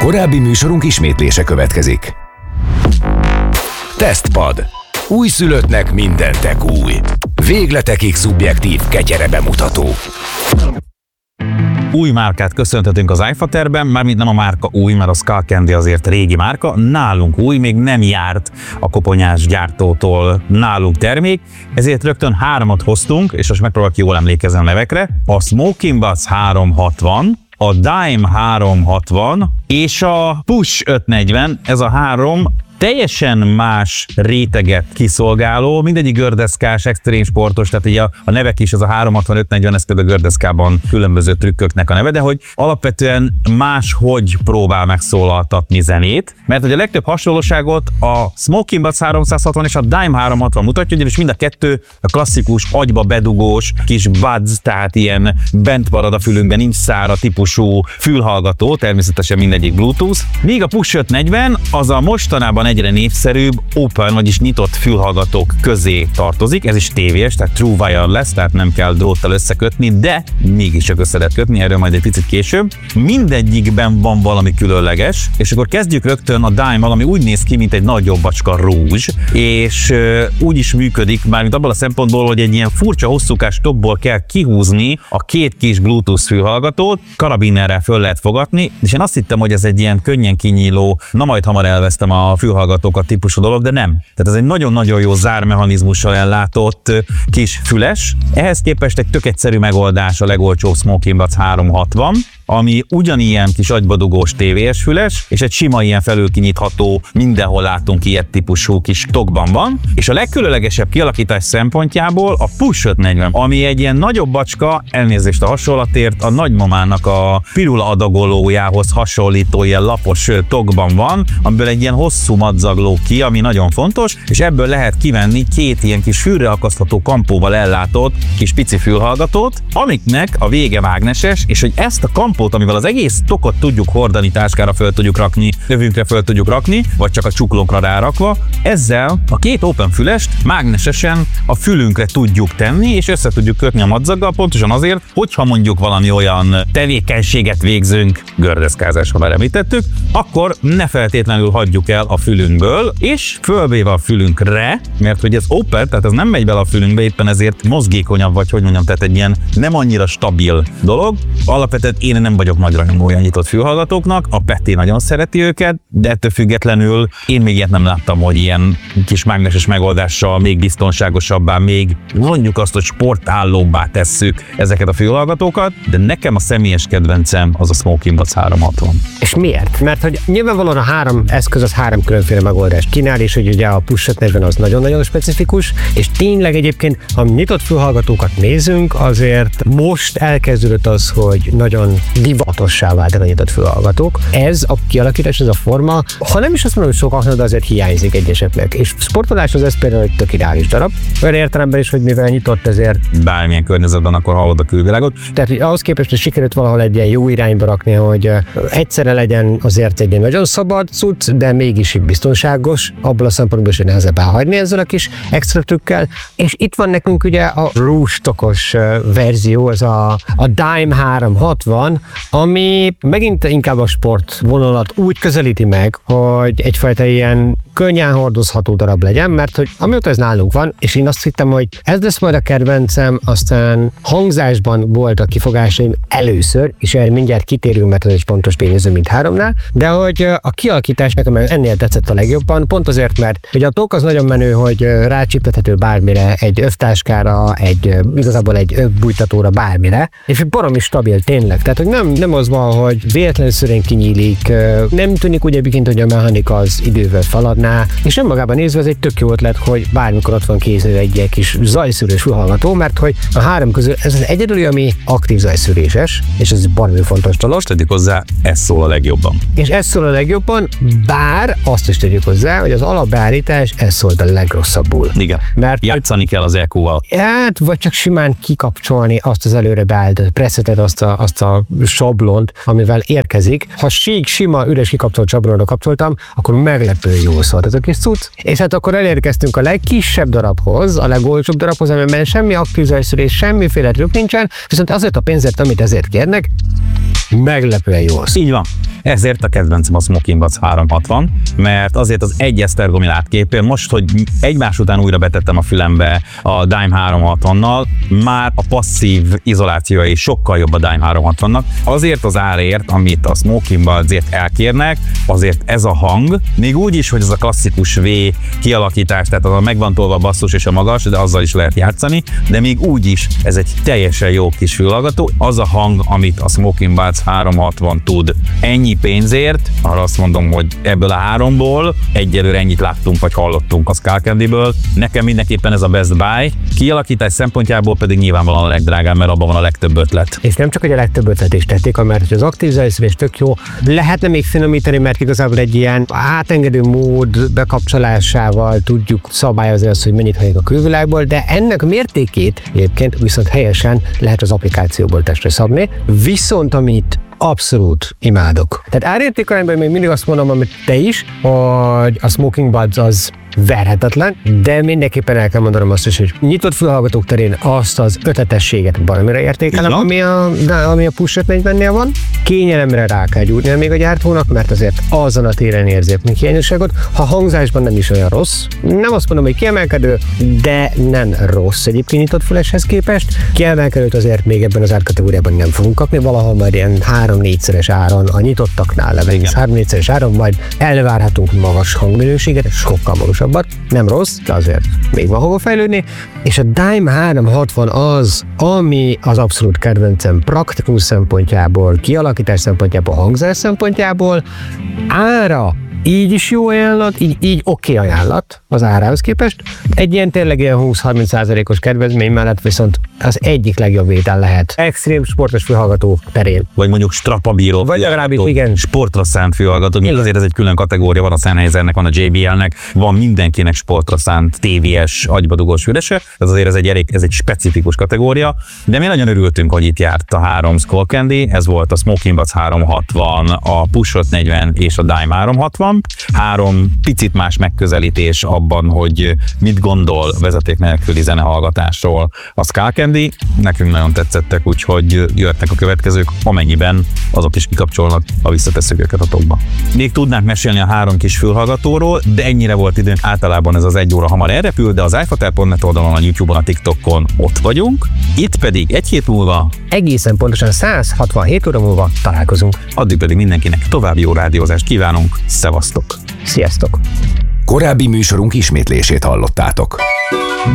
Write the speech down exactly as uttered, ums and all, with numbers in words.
Korábbi műsorunk ismétlése következik. Tesztpad. Újszülöttnek mindentek új. Végletekig szubjektív ketyere bemutató. Új márkát köszöntetünk az iFaterben, mármint nem a márka új, mert a Skull Candy azért régi márka, nálunk új, még nem járt a koponyás gyártótól nálunk termék, ezért rögtön háromat hoztunk, és most megpróbálok jól emlékezni a nevekre. A Smoking Butts háromszázhatvan, a Dime háromszázhatvan és a Push ötszáznegyven, ez a három teljesen más réteget kiszolgáló, mindegyik gördeszkás, extrém sportos, tehát így a, a nevek is, ez a háromszázhatvan ötszáznegyven, ez például gördeszkában különböző trükköknek a neve, de hogy alapvetően máshogy próbál megszólaltatni zenét, mert hogy a legtöbb hasonlóságot a Smoking Butts háromszázhatvan és a Dime háromszázhatvan mutatja, ugyanis mind a kettő a klasszikus, agyba bedugós kis buds, tehát ilyen bent marad a fülünkben, nincs szára típusú fülhallgató, természetesen mindegyik Bluetooth, míg a Push ötszáznegyven az a mostanában egyre népszerűbb open, vagyis nyitott fülhallgatók közé tartozik, ez is tévés, tehát true wireless, tehát nem kell dróttal összekötni, de mégis csak össze lehet kötni, erről majd egy picit később. Mindegyikben van valami különleges, és akkor kezdjük rögtön a Dime-val, ami úgy néz ki, mint egy nagyobb bacska rúzs, és uh, úgy is működik, mármint abban a szempontból, hogy egy ilyen furcsa hosszúkás tokból kell kihúzni a két kis Bluetooth fülhallgatót, karabinerrel föl lehet fogatni, és én azt hittem, hogy ez egy ilyen könnyen kinyíló, na majd hamar elvesztem a fülhallgatót, hallgatókat típusú dolog, de nem. Tehát ez egy nagyon-nagyon jó zármechanizmussal ellátott kis füles. Ehhez képest egy tök egyszerű megoldás a legolcsóbb Smoking Butts háromszázhatvan, ami ugyanilyen kis agybadugós tévés füles, és egy sima ilyen felülkinyitható, mindenhol látunk ilyet típusú kis tokban van, és a legkülönlegesebb kialakítás szempontjából a Push ötszáznegyven, ami egy ilyen nagyobb bacska, elnézést a hasonlatért, a nagymamának a pirula adagolójához hasonlító ilyen lapos tokban van, amiből egy ilyen hosszú madzagló ki, ami nagyon fontos, és ebből lehet kivenni két ilyen kis fülre akasztható kampóval ellátott kis pici fülhallgatót, amiknek a vége mágneses, és hogy ezt a kampót, amivel az egész tokot tudjuk hordani, táskára föl tudjuk rakni, növünkre föl tudjuk rakni, vagy csak a csuklónkra rárakva, ezzel a két open fülest mágnesesen a fülünkre tudjuk tenni, és össze tudjuk kötni a madzaggal, pontosan azért, hogyha mondjuk valami olyan tevékenységet végzünk, gördeszkázásra már említettük, akkor ne feltétlenül hagyjuk el a fülünkből, és fölvéve a fülünkre, mert hogy ez open, tehát ez nem megy bele a fülünkbe, éppen ezért mozgékonyabb, vagy hogy mondjam, tehát egy ilyen nem annyira stabil dolog. Alapvetően én nem vagyok nagy rajongója nyitott fülhallgatóknak, a Peti nagyon szereti őket, de ettől függetlenül én még ilyet nem láttam, hogy ilyen kis mágneses megoldással még biztonságosabbá, még mondjuk azt, hogy sportállóbbá tesszük ezeket a fülhallgatókat, de nekem a személyes kedvencem az a Smoking Butts háromszázhatvan. És miért? Mert hogy nyilvánvalóan a három eszköz az három különféle megoldást kínál, és hogy ugye a Push ötszáznegyven az nagyon-nagyon specifikus, és tényleg egyébként, ha nyitott fülhallgatókat nézünk, azért most elkezdődött az, hogy nagyon divatossá váltak a nyitott fülhallgatók. Ez a kialakítás, ez a forma, ha nem is azt mondom, hogy sokaknak, de azért hiányzik egyeseknek. És sportoláshoz ez például egy tök ideális darab. Olyan értelemben is, hogy mivel nyitott, ezért bármilyen környezetben akkor hallod a külvilágot. Tehát hogy ahhoz képest, hogy sikerült valahol egy ilyen jó irányba rakni, hogy egyszerre legyen azért egy ilyen nagyon szabad cucc, de mégis biztonságos, abból a szempontból is, hogy nehezebb elhagyni ezzel a kis extra trükkel. És itt van nekünk ugye a rústokos verzió, ez a, a Dime háromszázhatvan, ami megint inkább a sport vonalat úgy közelíti meg, hogy egyfajta ilyen könnyen hordozható darab legyen, mert hogy amióta ez nálunk van, és én azt hittem, hogy ez lesz majd a kedvencem, aztán hangzásban volt a kifogásaim először, és erre mindjárt kitérünk, mert ez egy pontos tényező, mint háromnál, de hogy a kialakítás nekem ennél tetszett a legjobban, pont azért, mert hogy a tok az nagyon menő, hogy rácsiptethető bármire, egy övtáskára, egy igazából egy övbújtatóra, bármire, és baromi stabil tényleg, tehát hogy nem, nem az van, hogy véletlenül szörén kinyílik, nem tűnik úgy egyébként, hogy a mechanika az idővel feladná, és nem magában nézve ez egy tök jó ötlet, hogy bármikor ott van készülve egy ilyen kis zajszűrős fülhallgató, mert hogy a három közül ez az egyedüli, ami aktív zajszűréses, és ez baromi fontos dolog. Tegyük hozzá, ez szól a legjobban. És ez szól a legjobban, bár azt is tegyük hozzá, hogy az alapbeállítás ez szólt a legrosszabbul. Igen, mert játszani kell az ekóval. Hát, vagy csak simán kikapcsolni azt az előre beállított presetet, azt a, azt a sablont, amivel érkezik. Ha sík, sima, üres kikapcsolt sablonra kapcsoltam, akkor meglepő jó szólt ez a kis cucc. És hát akkor elérkeztünk a legkisebb darabhoz, a legolcsóbb darabhoz, amiben semmi aktív zajszűrés, semmiféle trükk nincsen, viszont azért a pénzért, amit ezért kérnek, meglepően jó szó. Így van. ezért a kedvencem a Smoking Buds háromszázhatvan, mert azért az egy esztergomi látképén, most, hogy egymás után újra betettem a fülembe a Dime háromszázhatvannal, már a passzív izolációja is sokkal jobb a Dime háromszázhatvannak. Azért az árért, amit a Smoking Budsért elkérnek, azért ez a hang, még úgy is, hogy ez a klasszikus V kialakítás, tehát az a megvan tolva a basszus és a magas, de azzal is lehet játszani, de még úgy is ez egy teljesen jó kis fülhallgató, az a hang, amit a Smoking Buds háromszázhatvan tud. Ennyi pénzért, arra azt mondom, hogy ebből a háromból egyelőre ennyit láttunk, vagy hallottunk a Skullcandy-ből. Nekem mindenképpen ez a best buy, kialakítás szempontjából pedig nyilvánvalóan a legdrágább, mert abban van a legtöbb ötlet. És nem csak, hogy a legtöbb ötlet is tették, mert hogy az aktív zajszűrés tök jó, lehetne még finomítani, mert igazából egy ilyen átengedő mód bekapcsolásával tudjuk szabályozni azt, hogy mennyit halljuk a külvilágból, de ennek mértékét egyébként viszont helyesen lehet az applikációból testre szabni, viszont amit abszolút imádok. Tehát árértékarányban még mindig azt mondom, amit te is, hogy a Smoking Buds az verhetetlen, de mindenképpen el kell mondanom azt is, hogy nyitott fülhallgatók terén azt az ötletességet baromira értékelem, ami a, ami a Push ötszáznegyvennél van. Kényelemre rá kell gyúrnia még a gyártónak, mert azért azon a téren érzek még hiányosságot. Ha hangzásban nem is olyan rossz, nem azt mondom, hogy kiemelkedő, de nem rossz egyébként nyitott füleshez képest. Kiemelkedőt azért még ebben az árkategóriában nem fogunk kapni, valahol majd ilyen három-négyszeres áron a nyitottaknál levelis három-négyszeres áron majd elvárhatunk magas hangminőséget, sokkal magasabbat, nem rossz, de azért még van hova fejlődni, és a Dime háromszázhatvan az, ami az abszolút kedvencem praktikus szempontjából, kialakítás szempontjából, hangzás szempontjából, ára így is jó ajánlat, így, így oké okay ajánlat az árához képest. Egy ilyen tényleg ilyen húsz-harminc százalékos kedvezmény mellett viszont az egyik legjobb vétel lehet. Extrém sportos fülhallgató terén. Vagy mondjuk strapabíró. Vagy legalábbis igen. Sportra szánt fülhallgató. Igen. Azért ez egy külön kategória, van a Sennheisernek, van a jé bé el-nek, van mindenkinek sportra szánt té vé es agybadugós fülese. Ez azért ez egy, elég, ez egy specifikus kategória. De mi nagyon örültünk, hogy itt járt a három Skullcandy. Ez volt a Smoking Buds háromszázhatvan, a Push ötszáznegyven és a Dime háromszázhatvan. Három picit más megközelítés abban, hogy mit gondol vezeték nélküli zenehallgatásról a Skullcandy. Nekünk nagyon tetszettek, úgyhogy jöhetnek a következők, amennyiben azok is kikapcsolnak, ha visszatesszük őket a tokba. Még tudnánk mesélni a három kis fülhallgatóról, de ennyire volt időnk, általában ez az egy óra hamar elrepül, de az iFater pont net oldalon, a YouTube-on, a TikTokon ott vagyunk. Itt pedig egy hét múlva, egészen pontosan száz hatvanhét óra múlva találkozunk. Addig pedig mindenkinek további jó rádiózást kívánunk. Szevasztok! Sziasztok! Korábbi műsorunk ismétlését hallottátok.